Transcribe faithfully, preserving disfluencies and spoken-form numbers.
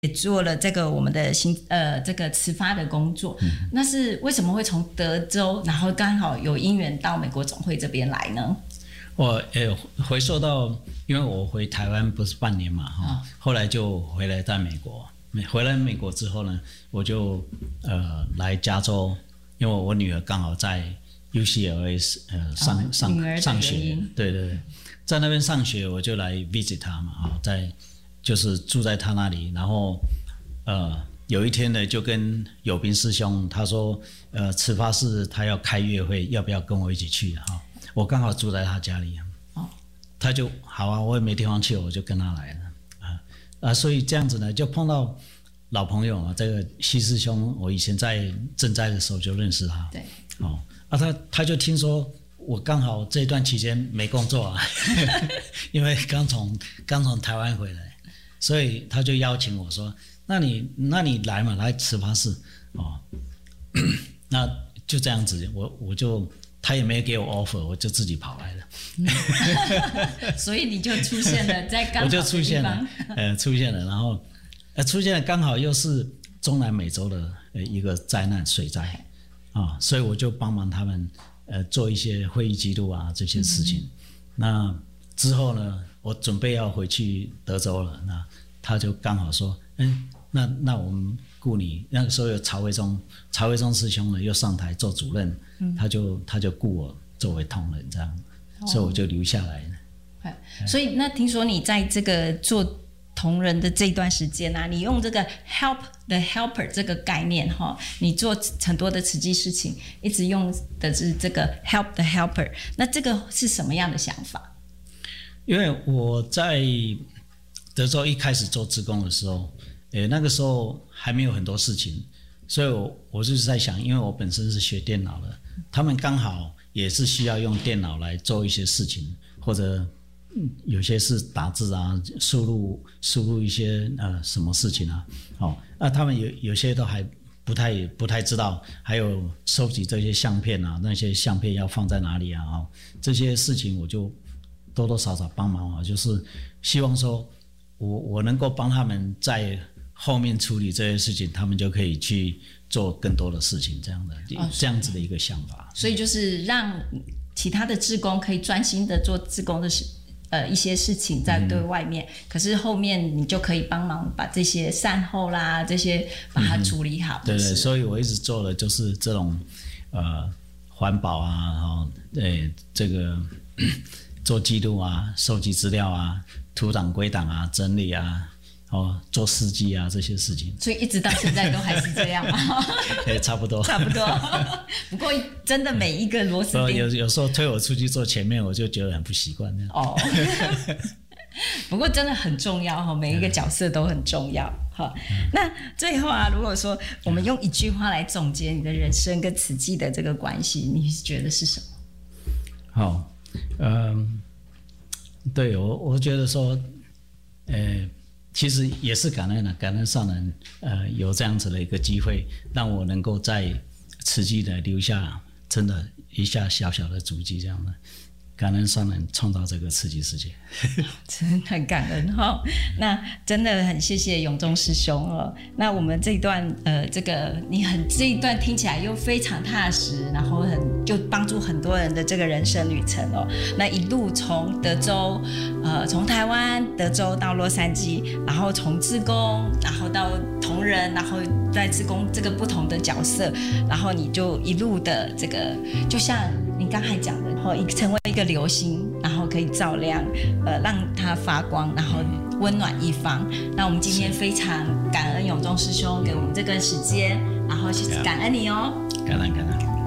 也做了这个我们的新呃这个慈发的工作、嗯、那是为什么会从德州然后刚好有因缘到美国总会这边来呢？ 我呃回溯到，因为我回台湾不是半年嘛哈、哦，后来就回来在美国。回来美国之后呢，我就呃来加州，因为我女儿刚好在 U C L A 呃上、哦、上上学，对对对，在那边上学，我就来 visit 她嘛啊、哦，在就是住在她那里，然后呃有一天呢，就跟友斌师兄他说，呃慈发寺他要开月会，要不要跟我一起去哈、哦？我刚好住在他家里，哦，他就好啊，我也没地方去，我就跟他来了啊啊，所以这样子呢，就碰到老朋友啊，这个西师兄，我以前在赈灾的时候就认识他， 对， 哦，啊他他就听说我刚好这段期间没工作啊，因为刚从刚从台湾回来，所以他就邀请我说，那你那你来嘛，来慈发寺哦，那就这样子，我我就。他也没给我 offer， 我就自己跑来了。 所以你就出现了在刚好的地方。我就出现了， 呃，出现了，然后，呃，出现了刚好又是中南美洲的呃一个灾难水灾，啊，所以我就帮忙他们呃做一些会议记录啊这些事情。嗯、那之后呢，我准备要回去德州了，那他就刚好说，嗯，那那我们雇你，那个时候有曹维忠，曹维忠师兄呢又上台做主任。嗯、他就他就雇我作为同仁这样、哦，所以我就留下来了。 所以那听说你在这个做同仁的这段时间啊，你用这个 help the helper 这个概念哈，你做很多的慈济事情，一直用的是这个 help the helper。那这个是什么样的想法？ 因为我在德州一开始做志工的时候，诶，那个时候还没有很多事情。所以我我就是在想，因为我本身是学电脑的，他们刚好也是需要用电脑来做一些事情，或者有些是打字啊，输入输入一些呃什么事情啊，哦，那他们有有些都还不太不太知道，还有收集这些相片啊，那些相片要放在哪里啊，哦，这些事情我就多多少少帮忙啊，就是希望说我我能够帮他们在后面处理这些事情，他们就可以去做更多的事情，这样的、哦、这样子的一个想法。 所以就是让其他的志工可以专心的做志工的事，呃，一些事情在对外面、嗯，可是后面你就可以帮忙把这些善后啦，这些把它处理好。嗯、 对对，所以我一直做的就是这种呃环保啊，然后对这个做记录啊，收集资料啊，图档归档啊，整理啊。哦，做司机啊这些事情， 所以一直到现在都还是这样吗？ 对，差不多， 差不多。不过真的每一个螺丝钉， 有有时候推我出去坐前面，我就觉得很不习惯。 哦，不过真的很重要哈，每一个角色都很重要哈。那最后啊，如果说我们用一句话来总结你的人生跟慈济的这个关系，你觉得是什么？ 好，嗯，对我我觉得说，呃。其实也是感恩的，感恩上人，呃，有这样子的一个机会，让我能够在慈济的留下真的一下小小的足迹，这样的。感恩上人创造这个慈济世界， 真的很感恩哈、哦。那真的很谢谢永忠师兄哦。那我们这一段呃，这个你很这一段听起来又非常踏实，然后很就帮助很多人的这个人生旅程哦。那一路从德州，呃，从台湾德州到洛杉矶，然后从志工，然后到同仁，然后在志工这个不同的角色，然后你就一路的这个，就像你刚才讲的，然后成为一个流星，然后可以照亮，呃，让它发光，然后温暖一方。那我们今天非常感恩永忠师兄给我们这个时间，然后感恩你哦， 感恩感恩。